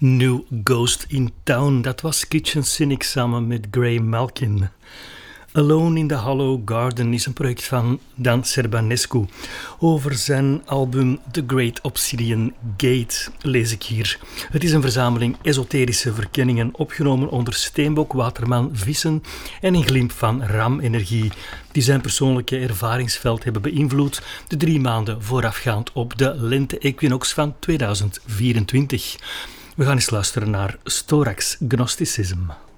New Ghost in Town, dat was Kitchen Cynic samen met Gray Malkin. Alone in the Hollow Garden is een project van Dan Serbanescu. Over zijn album The Great Obsidian Gate lees ik hier. Het is een verzameling esoterische verkenningen opgenomen onder Steenbok, Waterman, Vissen en een glimp van RAM-energie die zijn persoonlijke ervaringsveld hebben beïnvloed de 3 maanden voorafgaand op de lente-equinox van 2024. We gaan eens luisteren naar Storax Gnosticism.